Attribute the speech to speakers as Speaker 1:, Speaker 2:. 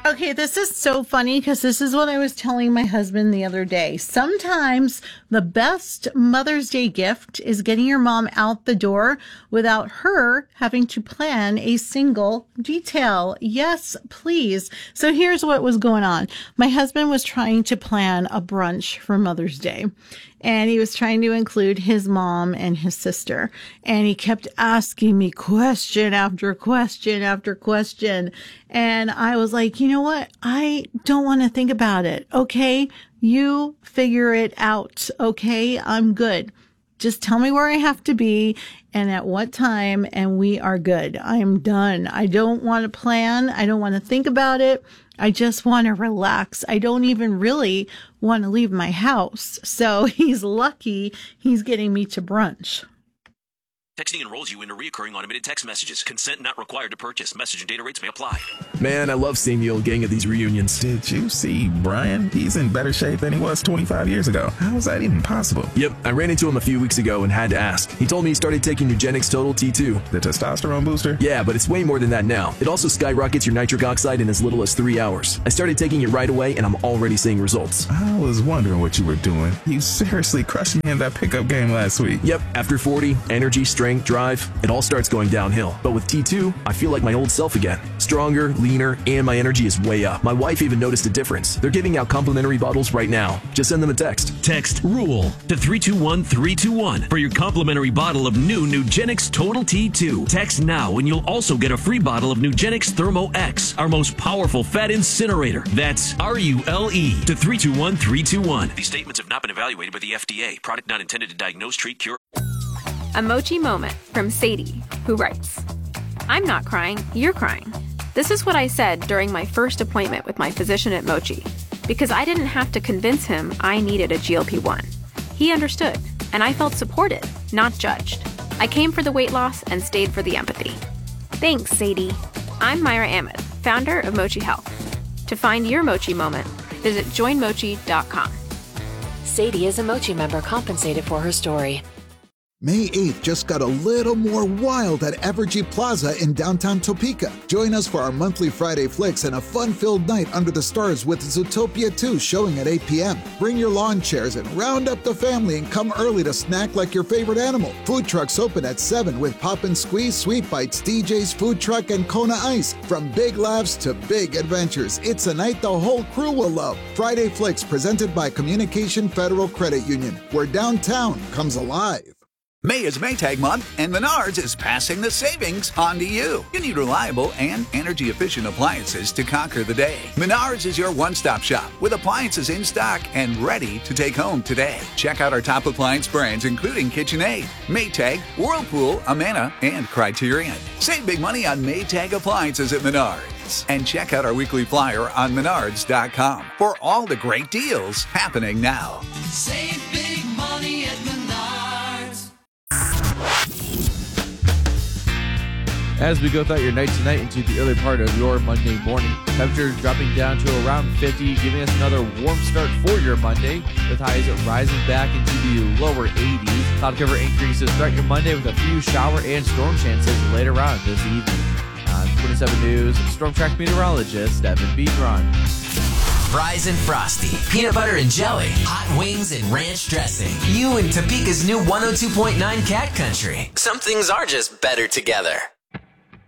Speaker 1: Okay, this is so funny because this is what I was telling my husband the other day. Sometimes the best Mother's Day gift is getting your mom out the door without her having to plan a single detail. Yes, please. So here's what was going on. My husband was trying to plan a brunch for Mother's Day. And he was trying to include his mom and his sister. And he kept asking me question after question after question. And I was like, you know what? I don't want to think about it. Okay. You figure it out. Okay. I'm good. Just tell me where I have to be and at what time, and we are good. I am done. I don't want to plan. I don't want to think about it. I just want to relax. I don't even really want to leave my house. So he's lucky he's getting me to brunch.
Speaker 2: Texting enrolls you into reoccurring automated text messages. Consent not required to purchase. Message and data rates may apply.
Speaker 3: Man, I love seeing the old gang at these reunions.
Speaker 4: Did you see Brian? He's in better shape than he was 25 years ago. How is that even possible?
Speaker 3: Yep, I ran into him a few weeks ago and had to ask. He told me he started taking Nugenix Total T2.
Speaker 4: The testosterone booster?
Speaker 3: Yeah, but it's way more than that now. It also skyrockets your nitric oxide in as little as 3 hours. I started taking it right away and I'm already seeing results.
Speaker 4: I was wondering what you were doing. You seriously crushed me in that pickup game last week.
Speaker 3: Yep, after 40, energy, strength, drive, it all starts going downhill. But with T2, I feel like my old self again. Stronger, leaner, and my energy is way up. My wife even noticed a difference. They're giving out complimentary bottles right now. Just send them a text.
Speaker 2: Text RULE to 321-321 for your complimentary bottle of new Nugenix Total T2. Text now and you'll also get a free bottle of Nugenix Thermo X, our most powerful fat incinerator. That's RULE to 321-321. These statements have not been evaluated by the FDA. Product not intended to diagnose, treat, cure.
Speaker 5: A Mochi moment from Sadie, who writes, I'm not crying, you're crying. This is what I said during my first appointment with my physician at Mochi, because I didn't have to convince him I needed a GLP-1. He understood, and I felt supported, not judged. I came for the weight loss and stayed for the empathy. Thanks, Sadie. I'm Myra Ahmed, founder of Mochi Health. To find your Mochi moment, visit joinmochi.com.
Speaker 6: Sadie is a Mochi member compensated for her story.
Speaker 7: May 8th just got a little more wild at Evergy Plaza in downtown Topeka. Join us for our monthly Friday flicks and a fun-filled night under the stars with Zootopia 2 showing at 8 p.m. Bring your lawn chairs and round up the family and come early to snack like your favorite animal. Food trucks open at 7 with Pop and Squeeze, Sweet Bites, DJ's Food Truck, and Kona Ice. From big laughs to big adventures, it's a night the whole crew will love. Friday Flicks presented by Communication Federal Credit Union, where downtown comes alive.
Speaker 8: May is Maytag month, and Menards is passing the savings on to you. You need reliable and energy-efficient appliances to conquer the day. Menards is your one-stop shop with appliances in stock and ready to take home today. Check out our top appliance brands, including KitchenAid, Maytag, Whirlpool, Amana, and Criterion. Save big money on Maytag appliances at Menards. And check out our weekly flyer on Menards.com for all the great deals happening now.
Speaker 9: Save big money at Menards.
Speaker 10: As we go throughout your night tonight into the early part of your Monday morning, temperatures dropping down to around 50, giving us another warm start for your Monday, with highs rising back into the lower 80s. Cloud cover increases throughout your Monday with a few shower and storm chances later on this evening. On 27 News, Storm Track meteorologist Evan Beadron.
Speaker 11: Fries and Frosty, peanut butter and jelly, hot wings and ranch dressing. You and Topeka's new 102.9 Cat Country. Some things are just better together.